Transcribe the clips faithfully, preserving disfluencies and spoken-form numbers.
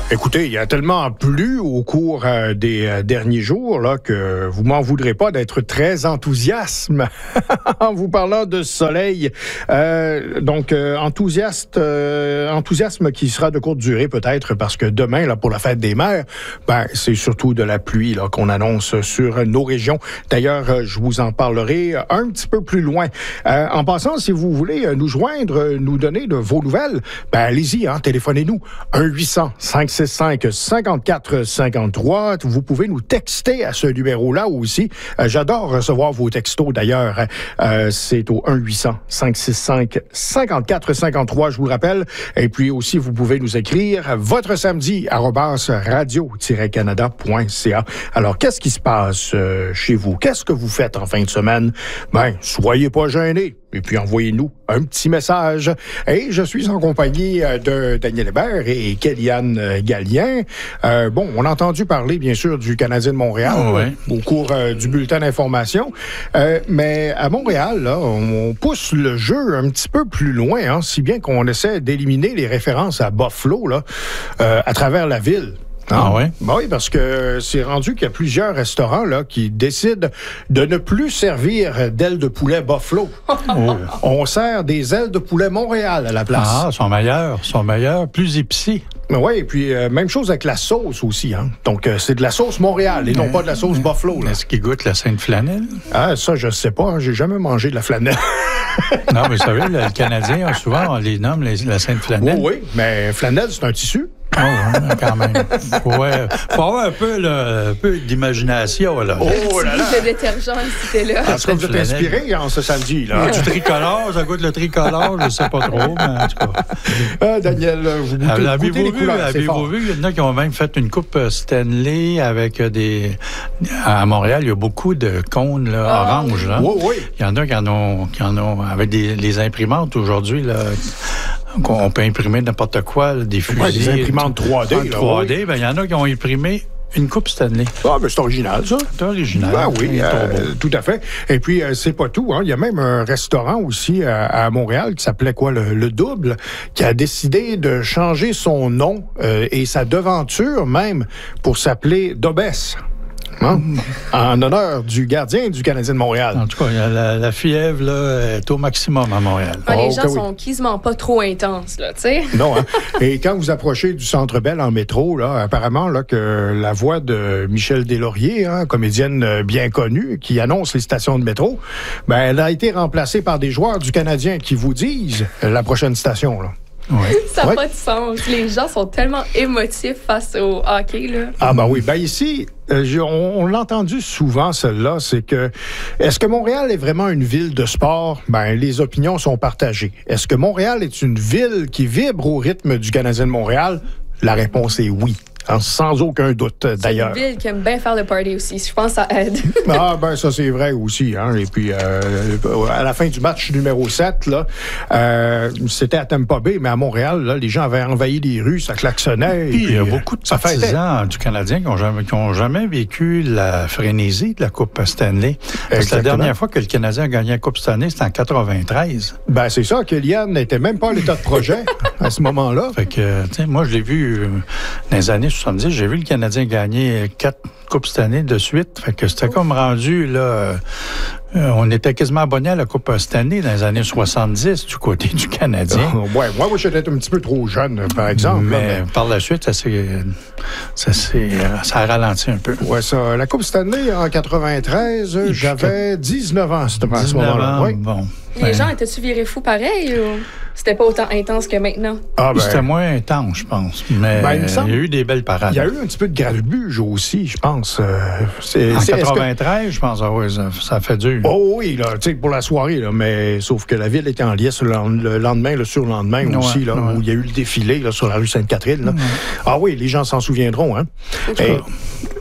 Écoutez, il y a tellement plu au cours euh, des euh, derniers jours là, que vous m'en voudrez pas d'être très enthousiaste en vous parlant de soleil. Euh, donc, euh, enthousiaste, euh, enthousiasme qui sera de courte durée peut-être parce que demain, là, pour la fête des mères, ben, c'est surtout de la pluie là, qu'on annonce sur nos régions. D'ailleurs, euh, je vous en parlerai un petit peu plus loin. Euh, en passant, si vous voulez nous joindre, nous donner de vos nouvelles, ben, allez-y, hein, téléphonez-nous. un huit cents cinq six cinq cinquante-quatre cinquante-trois. Vous pouvez nous texter à ce numéro-là aussi. Euh, j'adore recevoir vos textos d'ailleurs. Euh, c'est au un huit cents cinq six cinq cinquante-quatre cinquante-trois, je vous le rappelle. Et puis aussi, vous pouvez nous écrire votre samedi arobase radio tiret canada point c a. Alors, qu'est-ce qui se passe euh, chez vous? Qu'est-ce que vous faites en fin de semaine? Ben, soyez pas gênés. Et puis, envoyez-nous un petit message. Et je suis en compagnie de Daniel Hébert et Kellyanne Gallien. Euh, bon, on a entendu parler, bien sûr, du Canadien de Montréal oh, ouais. au cours euh, du bulletin d'information. Euh, mais à Montréal, là, on pousse le jeu un petit peu plus loin, hein, si bien qu'on essaie d'éliminer les références à Buffalo là, euh, à travers la ville. Ah ouais? Ben oui, parce que c'est rendu qu'il y a plusieurs restaurants là, qui décident de ne plus servir d'ailes de poulet Buffalo. Oh. On sert des ailes de poulet Montréal à la place. Ah, sont meilleurs, sont meilleurs, plus épicés. Oui, et puis euh, même chose avec la sauce aussi. Hein? Donc, euh, c'est de la sauce Montréal et non pas de la sauce mais, Buffalo. Là. Est-ce qu'ils goûtent la Sainte Flanelle? Ah, ça, je sais pas. Hein? J'ai jamais mangé de la flanelle. Non, mais vous savez, le, le Canadien, souvent, on les nomme les, la Sainte Flanelle. Oui, oui, mais flanelle, c'est un tissu. Oh, ouais, quand même. Ouais, faut avoir un peu, là, un peu d'imagination, là. Oh là là! De détergent, c'était là. Est-ce que vous êtes inspiré en ce samedi, là? Du tricolore, ça goûte le tricolore, je sais pas trop, mais en tout cas. Ah, Daniel, vous goûtez, avez-vous goûtez les vu, couleurs, avez-vous vu, il y en a qui ont même fait une coupe Stanley avec des... À Montréal, il y a beaucoup de cônes là, oh. oranges, là. Oui, oui. Il y en a qui en ont, qui en ont avec des, les imprimantes aujourd'hui, là. On peut imprimer n'importe quoi, là, des fusils. Ouais, des imprimantes trois D. Là, trois D, bien, il y en a qui ont imprimé une coupe Stanley. Ah, ben c'est original, ça. C'est original. Ben oui, euh, tout à fait. Et puis, euh, c'est pas tout. Hein. Il y a même un restaurant aussi à, à Montréal qui s'appelait quoi, le, le Double, qui a décidé de changer son nom euh, et sa devanture même pour s'appeler Dobès. Hein? En honneur du gardien du Canadien de Montréal. En tout cas, la, la fièvre là, est au maximum à Montréal. Ah, les oh, gens sont oui. quasiment pas trop intenses, là, tu sais. Non, hein? Et quand vous approchez du Centre Bell en métro, là, apparemment là, que la voix de Michel Deslauriers, hein, comédienne bien connue, qui annonce les stations de métro, ben, elle a été remplacée par des joueurs du Canadien qui vous disent la prochaine station, là. Ouais. Ça n'a ouais. pas de sens. Les gens sont tellement émotifs face au hockey, là. Ah ben oui. Ben ici, euh, on, on l'a entendu souvent, celle-là, c'est que est-ce que Montréal est vraiment une ville de sport? Ben, les opinions sont partagées. Est-ce que Montréal est une ville qui vibre au rythme du Canadien de Montréal? La réponse est oui. Hein, sans aucun doute, d'ailleurs. C'est une ville qui aime bien faire le party aussi. Je pense que ça aide. Ah, ben ça, c'est vrai aussi. Hein. Et puis, euh, à la fin du match numéro sept, là, euh, c'était à Tampa Bay, mais à Montréal, là, les gens avaient envahi les rues, ça klaxonnait. Puis, il y a beaucoup de partisans du Canadien qui n'ont jamais, qui ont jamais vécu la frénésie de la Coupe Stanley. Parce que la dernière fois que le Canadien a gagné la Coupe Stanley, c'était en quatre-vingt-treize. Ben, c'est ça. Kellyanne n'était même pas à l'état de projet à ce moment-là. Fait que, tu sais, moi, je l'ai vu euh, dans les années soixante-dix, j'ai vu le Canadien gagner quatre Coupes Stanley de suite. Fait que c'était oh. comme rendu, là, euh, on était quasiment abonnés à la Coupe Stanley dans les années soixante-dix du côté du Canadien. Euh, ouais, moi, moi j'étais un petit peu trop jeune, par exemple. Mais, là, mais... par la suite, ça s'est, ça s'est, ça a ralenti un peu. Ouais, ça. La Coupe Stanley en quatre-vingt-treize, Et j'avais dix-neuf ans à ce moment-là. Ouais. Bon. Les ben... gens étaient-tu virés fous pareil ou c'était pas autant intense que maintenant? Ah ben... C'était moins intense, je pense. Mais ben, il, il y a eu des belles parades. Il y a eu un petit peu de grabuge aussi, je pense. Euh, c'est, en c'est, quatre-vingt-treize, que... je pense, ah oui, ça, ça fait dur. Oh oui, là, tu sais, pour la soirée, là, mais sauf que la ville était en liesse le lendemain, le surlendemain ouais, aussi, là, ouais. où il y a eu le défilé là, sur la rue Sainte-Catherine. Là. Ouais. Ah oui, les gens s'en souviendront. Hein? Et,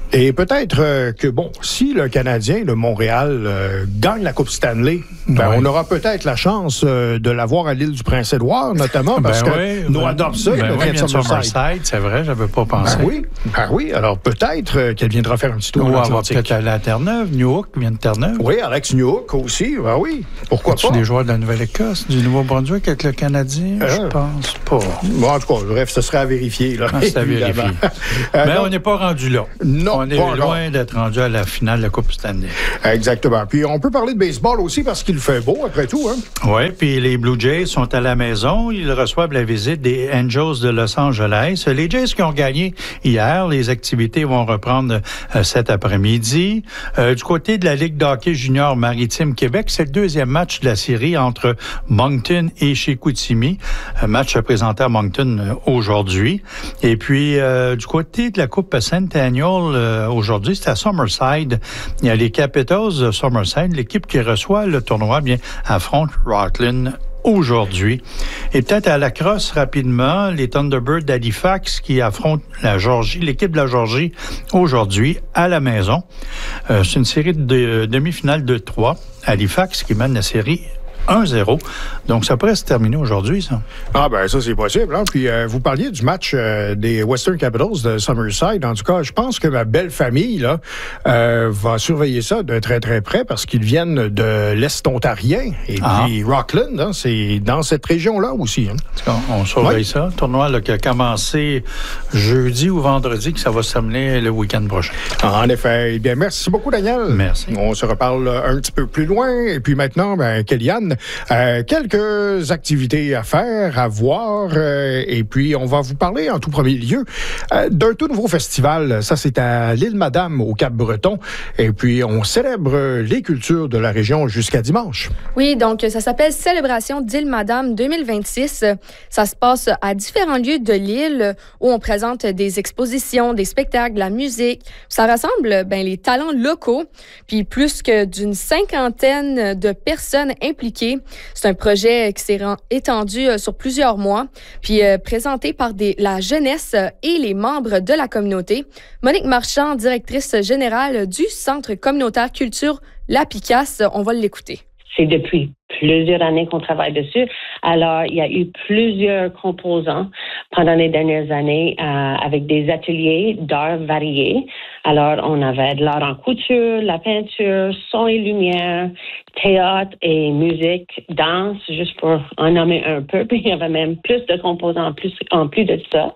Et peut-être euh, que, bon, si le Canadien, le Montréal, euh, gagne la Coupe Stanley, ben, oui. on aura peut-être la chance euh, de l'avoir à l'île du Prince-Édouard, notamment, parce ben que oui, Noah ben, Dobson ben vient oui, de vient de Summerside. Summerside, c'est vrai, j'avais pas pensé. Ben oui, ben oui. Alors peut-être euh, qu'elle viendra faire un petit tour Ou en on va Atlantique. peut-être aller à Terre-Neuve, Newhook vient de Terre-Neuve. Oui, Alex Newhook aussi, ben oui. Pourquoi As-tu pas? des joueurs de la Nouvelle-Écosse, du Nouveau-Brunswick avec le Canadien? Euh, Je pense pas. Bon, en tout cas, bref, ce serait à vérifier. Là, Ah, c'est à évidemment. vérifier. Euh, Mais donc, on n'est pas rendu là. Non, on est pas loin encore. d'être rendu à la finale de la Coupe Stanley. Exactement. Puis on peut parler de baseball aussi parce qu'il fait beau, après tout. Hein? Oui, puis les Blue Jays sont à la maison. Ils reçoivent la visite des Angels de Los Angeles. Les Jays qui ont gagné hier, les activités vont reprendre euh, cet après-midi. Euh, du côté de la Ligue d'hockey junior maritime Québec, c'est le deuxième match de la série entre Moncton et Chicoutimi. Un match présenté à Moncton euh, aujourd'hui. Et puis, euh, du côté de la Coupe Centennial, euh, aujourd'hui, c'est à Summerside. Il y a les Capitals de Summerside, l'équipe qui reçoit le tournoi, bien, affronte Rockland aujourd'hui. Et peut-être à la crosse rapidement, les Thunderbirds d'Halifax qui affrontent la Georgie, l'équipe de la Georgie aujourd'hui à la maison. Euh, c'est une série de demi-finale de trois. Halifax qui mène la série un zéro. Donc, ça pourrait se terminer aujourd'hui, ça. Ah ben ça, c'est possible. Hein? Puis euh, vous parliez du match euh, des Western Capitals de Summerside. En tout cas, je pense que ma belle famille là euh, va surveiller ça de très, très près parce qu'ils viennent de l'Est ontarien. Et Ah. puis Rockland, hein, c'est dans cette région-là aussi. Hein? On, on surveille Oui. ça. Tournoi là, qui a commencé jeudi ou vendredi, que ça va se terminer le week-end prochain. En effet. Eh bien, merci beaucoup, Daniel. Merci. On se reparle un petit peu plus loin. Et puis maintenant, ben, Kellyanne, euh, quelques activités à faire, à voir. Euh, et puis, on va vous parler en tout premier lieu euh, d'un tout nouveau festival. Ça, c'est à l'île Madame, au Cap-Breton. Et puis, on célèbre les cultures de la région jusqu'à dimanche. Oui, donc ça s'appelle Célébration d'île Madame deux mille vingt-six. Ça se passe à différents lieux de l'île où on présente des expositions, des spectacles, de la musique. Ça rassemble ben, les talents locaux, puis plus que d'une cinquantaine de personnes impliquées. C'est un projet qui s'est étendu sur plusieurs mois, puis euh, présenté par des, la jeunesse et les membres de la communauté. Monique Marchand, directrice générale du Centre communautaire culture La Picasse, on va l'écouter. C'est depuis plusieurs années qu'on travaille dessus. Alors, il y a eu plusieurs composants pendant les dernières années euh, avec des ateliers d'art variés. Alors, on avait de l'art en couture, la peinture, son et lumière, théâtre et musique, danse, juste pour en nommer un peu. Puis, il y avait même plus de composants en plus, en plus de ça.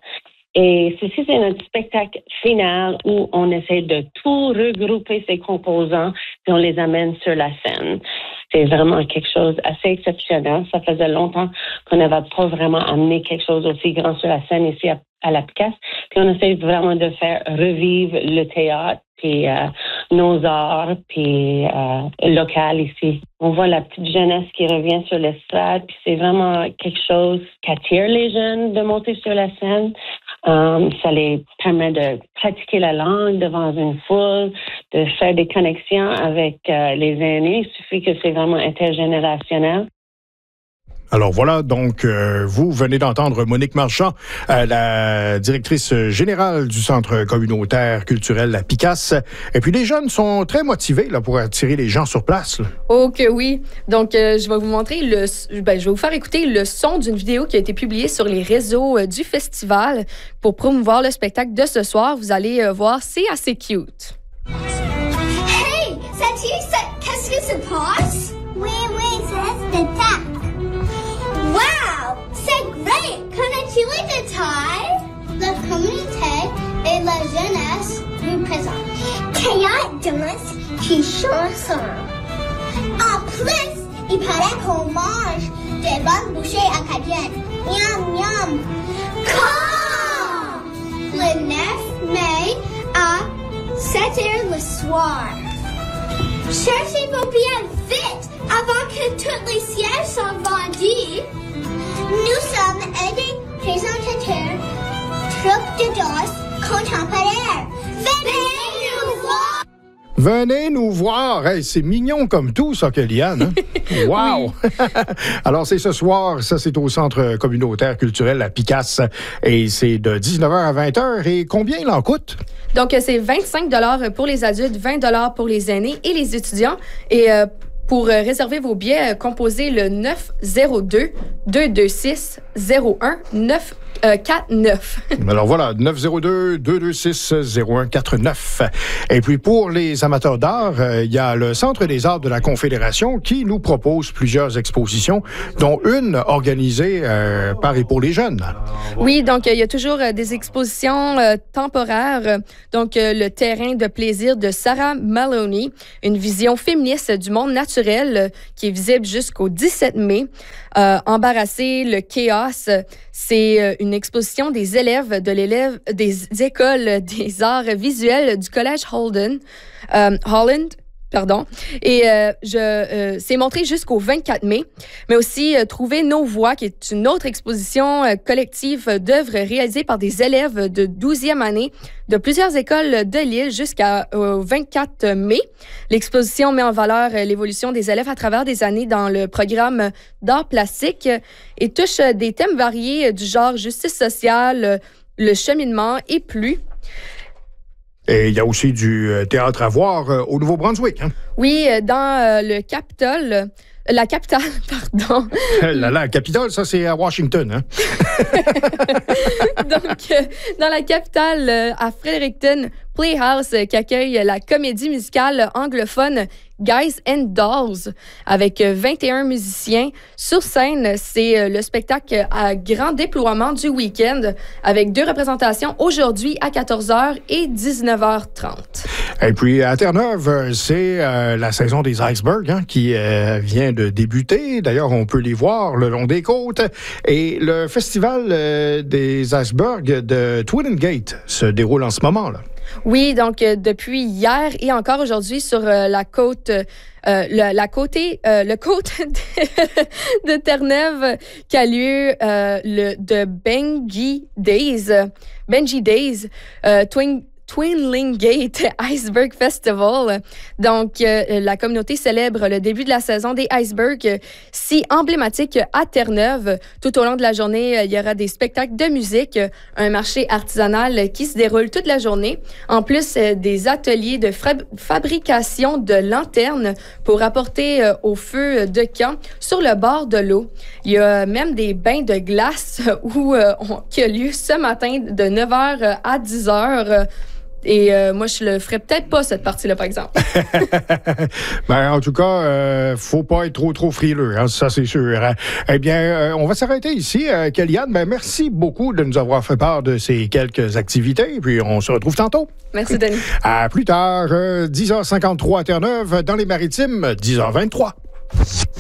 Et ceci, c'est notre spectacle final où on essaie de tout regrouper ces composants et on les amène sur la scène. C'est vraiment quelque chose d'assez exceptionnel. Ça faisait longtemps qu'on n'avait pas vraiment amené quelque chose aussi grand sur la scène ici à, à la Picasse. Puis on essaie vraiment de faire revivre le théâtre puis euh, nos arts puis euh, local ici. On voit la petite jeunesse qui revient sur l'estrade puis c'est vraiment quelque chose qui attire les jeunes de monter sur la scène. Um, ça les permet de pratiquer la langue devant une foule, de faire des connexions avec euh, les aînés. Il suffit que c'est vraiment intergénérationnel. Alors voilà, donc euh, vous venez d'entendre Monique Marchand, euh, la directrice générale du Centre communautaire culturel La Picasse. Et puis les jeunes sont très motivés là, pour attirer les gens sur place. Là. Oh que oui! Donc, euh, je vais vous montrer, le, ben, je vais vous faire écouter le son d'une vidéo qui a été publiée sur les réseaux euh, du festival pour promouvoir le spectacle de ce soir. Vous allez euh, voir, c'est assez cute. Hey, c'est-tu ça? Qu'est-ce que ça passe? Oui, oui, c'est de ta. Wow! C'est great! Connais-tu les détails? La communauté et la jeunesse vous présentent théâtre, danse puis chanson. En plus, il paraît qu'on mange des bonnes bouchées acadiennes. Miam, miam! Quand? Le neuf mai à sept heures le soir. Cherchez vos billets vite avant que tous les sièges soient vendus. Nous sommes des présentateurs, troupe de danse contemporaine. Venez nous voir! Venez nous voir. Hey, c'est mignon comme tout, ça, Kellyanne. Hein? Wow! Alors, c'est ce soir. Ça, c'est au Centre communautaire culturel La Picasse. Et c'est de dix-neuf heures à vingt heures. Et combien il en coûte? Donc, c'est vingt-cinq dollars pour les adultes, vingt dollars pour les aînés et les étudiants. Et euh, pour euh, réserver vos billets, euh, composez le neuf zéro deux, deux deux six, zéro un neuf quatre neuf. Alors voilà, neuf zéro deux, deux deux six, zéro un quatre neuf. Et puis pour les amateurs d'art, euh, il y a le Centre des arts de la Confédération qui nous propose plusieurs expositions, dont une organisée euh, par et pour les jeunes. Oui, donc il y a toujours euh, des expositions euh, temporaires. Donc euh, le terrain de plaisir de Sarah Maloney, une vision féministe du monde naturel euh, qui est visible jusqu'au dix-sept mai. Euh, Embarrasser le chaos, c'est euh, une exposition des élèves de l'élève des écoles des arts visuels du collège Holden, euh, Holland. Pardon. Et euh, je, euh, c'est montré jusqu'au vingt-quatre mai, mais aussi euh, Trouver nos voix, qui est une autre exposition euh, collective d'œuvres réalisées par des élèves de douzième année de plusieurs écoles de l'île jusqu'au vingt-quatre mai. L'exposition met en valeur euh, l'évolution des élèves à travers des années dans le programme d'art plastique et touche euh, des thèmes variés euh, du genre justice sociale, euh, le cheminement et plus. Et il y a aussi du théâtre à voir euh, au Nouveau-Brunswick. Hein? Oui, dans euh, le Capitole, la capitale, pardon. la, la capitale, ça, c'est à Washington. Hein? Donc, euh, dans la capitale, euh, à Fredericton, Playhouse, euh, qui accueille la comédie musicale anglophone Guys and Dolls, avec vingt et un musiciens. Sur scène, c'est le spectacle à grand déploiement du week-end, avec deux représentations aujourd'hui à quatorze heures et dix-neuf heures trente. Et puis, à Terre-Neuve, c'est euh, la saison des icebergs hein, qui euh, vient de débuter. D'ailleurs, on peut les voir le long des côtes. Et le festival euh, des icebergs de Twillingate se déroule en ce moment, là. Oui, donc euh, depuis hier et encore aujourd'hui sur euh, la côte, euh, le, la côté, euh, le côte de, de Terre-Neuve qui a lieu euh, le de Benji Days, Benji Days, euh, Twin. Twillingate Iceberg Festival. Donc, euh, la communauté célèbre le début de la saison des icebergs, si emblématique à Terre-Neuve. Tout au long de la journée, il y aura des spectacles de musique, un marché artisanal qui se déroule toute la journée. En plus, euh, des ateliers de fra- fabrication de lanternes pour apporter euh, au feu de camp sur le bord de l'eau. Il y a même des bains de glace où, euh, on, qui a lieu ce matin de neuf heures à dix heures. Et euh, moi, je le ferais peut-être pas, cette partie-là, par exemple. Ben, en tout cas, euh, faut pas être trop, trop frileux, hein, ça, c'est sûr. Hein. Eh bien, euh, on va s'arrêter ici. Euh, Kellyanne, ben, merci beaucoup de nous avoir fait part de ces quelques activités. Puis, on se retrouve tantôt. Merci, Denis. À plus tard, euh, dix heures cinquante-trois à Terre-Neuve, dans les Maritimes, dix heures vingt-trois.